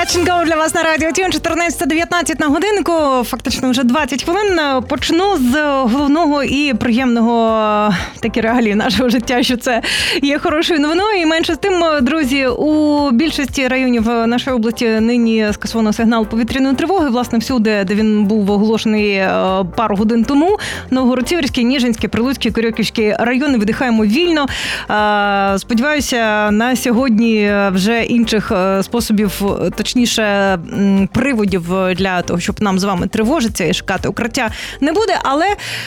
Touch and Go для вас на радіо Тюн. 14:19 на годинку. Фактично вже 20 хвилин. Почну з головного і приємного такі реалії нашого життя, що це є хорошою новиною. І менше з тим, друзі, у більшості районів нашої області нині скасовано сигнал повітряної тривоги. Власне, всюди, де він був оголошений пару годин тому. Новгород-Сіверський, Ніжинський, Прилуцький, Корюківський райони видихаємо вільно. Сподіваюся, на сьогодні вже інших способів, точніше, приводів для того, щоб нам з вами тривожитися і шукати укриття не буде, але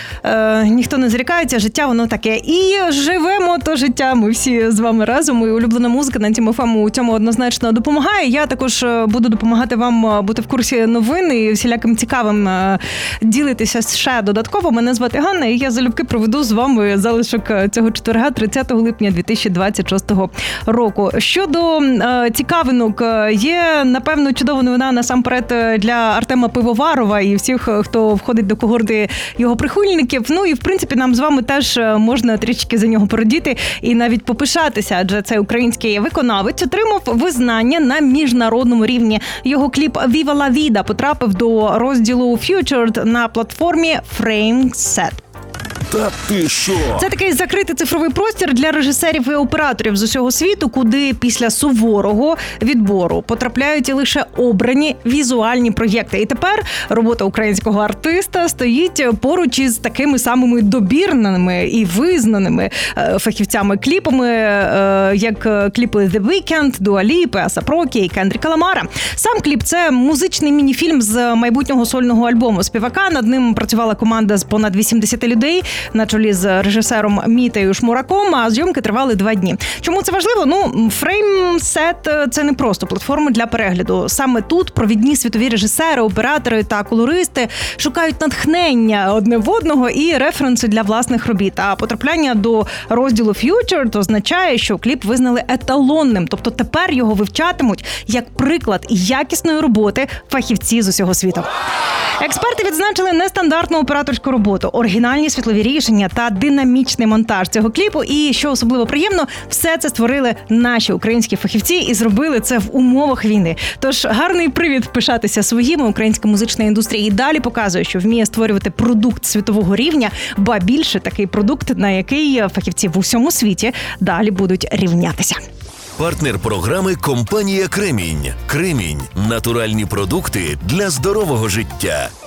ніхто не зарікається, життя воно таке. І живемо то життя, ми всі з вами разом, і улюблена музика на Тім ФМ у цьому однозначно допомагає. Я також буду допомагати вам бути в курсі новин і всіляким цікавим ділитися ще додатково. Мене звати Ганна, і я залюбки проведу з вами залишок цього четверга, 30 липня 2026 року. Щодо цікавинок, є, напевно, чудова новина насамперед для Артема Пивоварова і всіх, хто входить до когорти його прихильників. Ну і, в принципі, нам з вами теж можна трішки за нього порадіти і навіть попишатися, адже цей український виконавець отримав визнання на міжнародному рівні. Його кліп «Viva la Vida» потрапив до розділу «Featured» на платформі FrameSet. Та ти що? Це такий закритий цифровий простір для режисерів і операторів з усього світу, куди після суворого відбору потрапляють лише обрані візуальні проєкти. І тепер робота українського артиста стоїть поруч із такими самими добірними і визнаними фахівцями кліпами, як кліпи The Weeknd, Dua Lipa, A$AP Rocky і Кендріка Ламара. Сам кліп – це музичний мініфільм з майбутнього сольного альбому співака. Над ним працювала команда з понад 80 людей, на чолі з режисером Мітею Шмураком, а зйомки тривали 2 дні. Чому це важливо? Ну, FrameSet – це не просто платформа для перегляду. Саме тут провідні світові режисери, оператори та колористи шукають натхнення одне в одного і референси для власних робіт. А потрапляння до розділу Featured означає, що кліп визнали еталонним. Тобто тепер його вивчатимуть як приклад якісної роботи фахівці з усього світу. Експерти відзначили нестандартну операторську роботу, оригінальні світлові рішення та динамічний монтаж цього кліпу. І, що особливо приємно, все це створили наші українські фахівці і зробили це в умовах війни. Тож гарний привід пишатися своїми. Українська музична індустрія і далі показує, що вміє створювати продукт світового рівня, ба більше такий продукт, на який фахівці в усьому світі далі будуть рівнятися. Партнер програми – компанія «Кремінь». «Кремінь» – натуральні продукти для здорового життя.